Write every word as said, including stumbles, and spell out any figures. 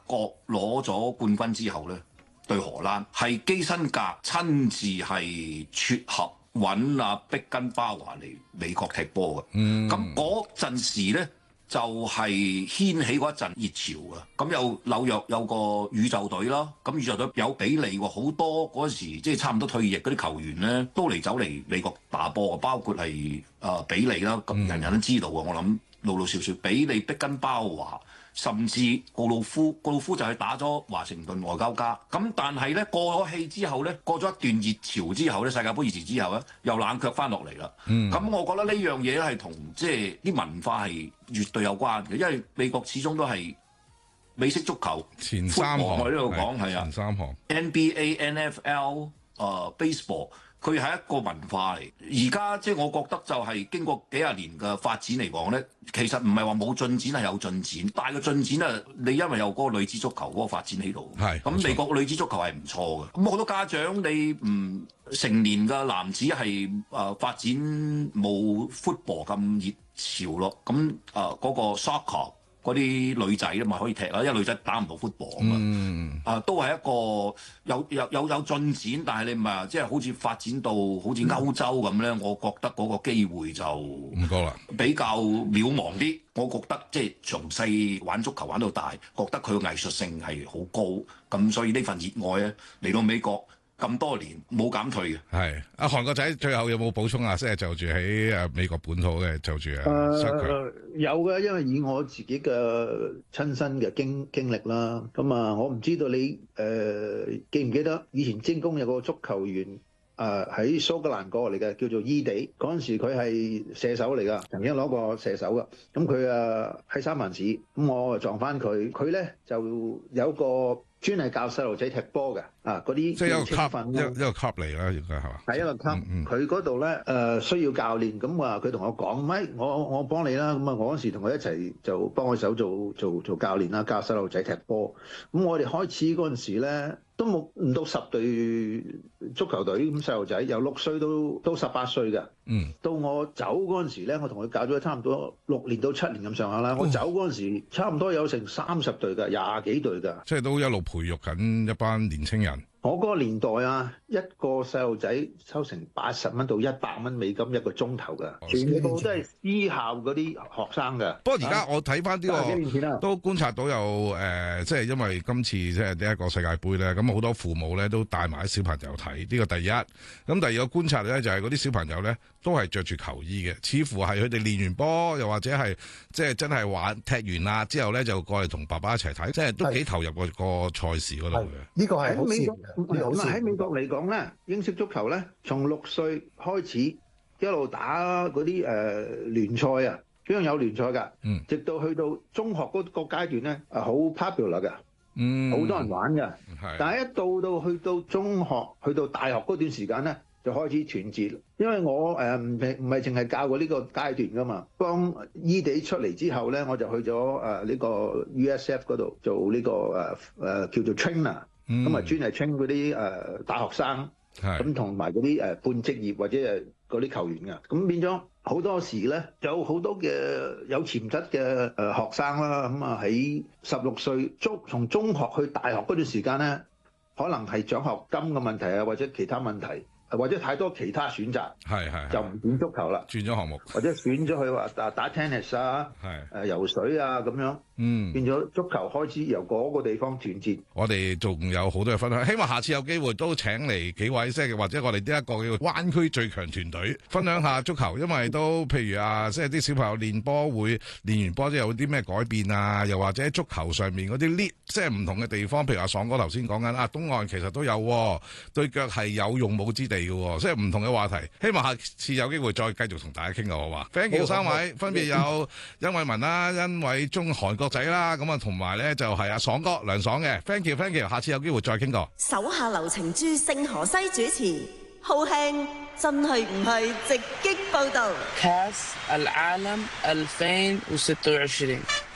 國攞咗冠軍之後咧，對荷蘭係基辛格親自係撮合揾阿碧根包華嚟美國踢波嘅。咁嗰陣時咧就係、是、掀起嗰一陣熱潮啊！咁有紐約有個宇宙隊啦，咁宇宙隊有比利喎，好多嗰時即係差唔多退役嗰啲球員咧，都嚟走嚟美國打波啊！包括係誒、呃、比利啦，咁人人都知道啊！我諗老老少少，比利、碧根包華。甚至告魯夫，告魯夫就係打咗華盛頓外交家。咁但係咧過咗氣之後咧，過咗一段熱潮之後咧，世界盃熱潮之後咧，又冷卻翻落嚟啦。咁、嗯、我覺得呢樣嘢咧係同即係啲文化係絕對有關嘅，因為美國始終都係美式足球前三行， 我喺呢度講係啊， 前三行 N B A、N F L、誒、uh, baseball。佢係一個文化嚟，而家即係我覺得就係經過幾廿年嘅發展嚟講咧，其實唔係話冇進展，係有進展，但係個進展啊，你因為有嗰個女子足球嗰個發展喺度，係咁美國女子足球係唔錯嘅，咁好多家長你唔成年嘅男子係誒、呃、發展冇 football 咁熱潮咯，咁誒嗰個 soccer。嗰啲女仔咧咪可以踢啦，因為女仔打唔到 football 啊嘛，嗯、啊都係一個有有有有進展，但係你唔係話即係好似發展到好似歐洲咁咧，嗯、我覺得嗰個機會就唔高啦，比較渺茫啲。我覺得即係從細玩足球玩到大，覺得佢嘅藝術性係好高，咁所以呢份熱愛咧嚟到美國。咁多年冇減退嘅。係阿韓國仔最後有冇補充啊？即係就住喺誒美國本土嘅就住啊。 誒有嘅，因為以我自己嘅親身嘅經經歷啦。咁啊，我唔知道你誒、呃、記唔記得以前精工有個足球員誒喺蘇格蘭過嚟嘅，叫做伊地。嗰陣時佢係射手嚟㗎，曾經攞過射手㗎。咁佢啊喺三藩市，咁我撞翻佢，佢咧就有個。專係教細路仔踢波嘅，啊嗰啲即係一個級，一一個級嚟啦，應該係嘛？係一個級，佢嗰度咧誒需要教練，咁話佢同我講，咪我我幫你啦，咁啊我嗰時同佢一齊就幫佢手做做做教練啦，教細路仔踢波。咁我哋開始嗰陣時咧，都冇唔到十隊足球隊咁細路仔，由六歲到到十八歲嘅。嗯，到我走嗰陣時咧，我同佢教咗差唔多六年到七年咁上下啦。我走嗰陣時，差唔多有成三十隊㗎，廿幾隊㗎。即係都一路培育緊一班年青人。我嗰個年代啊，一個細路仔收成八十蚊到一百蚊美金一個鐘頭㗎，全部都係私校嗰啲學生㗎。不過而家我睇翻呢個都觀察到有誒、呃，即係因為今次即係呢一個世界盃咧，咁好多父母咧都帶埋啲小朋友睇，呢、這個第一。咁第二個觀察咧就係嗰啲小朋友咧都係着住球衣嘅，似乎係佢哋練完波，又或者係即係真係玩踢完啦之後咧就過嚟同爸爸一齊睇，即係都幾投入個個賽事嗰度嘅。呢個係好事。咁喺美國嚟講咧，英式足球咧，從六歲開始一路打嗰啲誒聯賽啊，邊樣有聯賽㗎？嗯，直到去到中學嗰個階段咧，啊好 popular 㗎，嗯，好多人玩㗎。係，但係一到到去到中學，去到大學嗰段時間咧，就開始斷節。因為我誒唔係唔係淨係教過呢個階段㗎嘛，幫伊地出嚟之後咧，我就去咗誒呢個 U S F 嗰度做呢個誒誒叫做 trainer。咁啊，專係 train 嗰啲誒大學生，咁同埋嗰啲誒半職業或者誒嗰啲球員㗎，咁變咗好多時咧，有好多嘅有潛質嘅誒學生啦，咁啊喺十六歲中從中學去大學嗰段時間咧，可能係獎學金嘅問題啊，或者其他問題。或者太多其他選擇，係係就唔選足球啦，轉咗項目，或者選咗去話打打 tennis 啊，係誒游水啊咁樣，嗯，變咗足球開始由嗰個地方斷節。我哋仲有好多嘅分享，希望下次有機會都請嚟幾位，即係或者我哋呢一個叫灣區最強團隊分享下足球，因為都譬如啊，即係啲小朋友練波會練完波之後有啲咩改變啊，又或者喺足球上面嗰啲 lift 即係唔同嘅地方，譬如阿爽哥頭先講緊啊，東岸其實都有對腳係有用武之地。即係唔同嘅話題，希望下次有機會再繼續同大家傾嘅好嘛 ？Thank you 三位，分別有甄偉文啦、甄偉忠、韓國仔啦，咁啊同埋咧就係阿爽哥梁爽嘅 ，Thank you，Thank you， 下次有機會再傾過。手下留情朱聖荷西主持，浩慶真係唔係直擊報導。